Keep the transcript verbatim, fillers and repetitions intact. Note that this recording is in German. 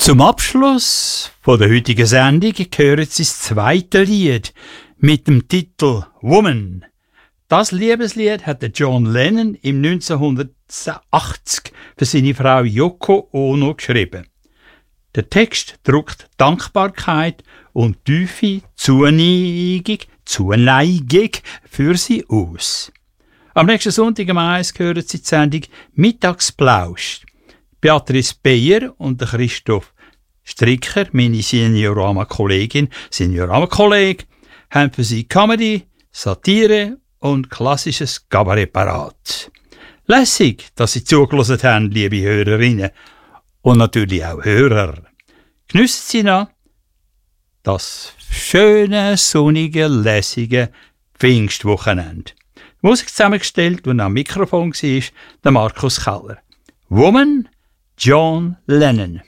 Zum Abschluss von der heutigen Sendung hören Sie das zweite Lied mit dem Titel «Woman». Das Liebeslied hat John Lennon im neunzehnhundertachtzig für seine Frau Yoko Ono geschrieben. Der Text drückt Dankbarkeit und tiefe Zuneigung, Zuneigung für sie aus. Am nächsten Sonntag am eins hören Sie die Sendung «Mittagsplausch». Beatrice Beyer und der Christoph Stricker, meine Seniorama-Kollegin, Seniorama-Kollege, haben für Sie Comedy, Satire und klassisches Kabarett parat. Lässig, dass Sie zugelassen haben, liebe Hörerinnen und natürlich auch Hörer. Geniessen Sie noch das schöne, sonnige, lässige Pfingstwochenende. Die Musik zusammengestellt und am Mikrofon war der Markus Keller. Woman, John Lennon.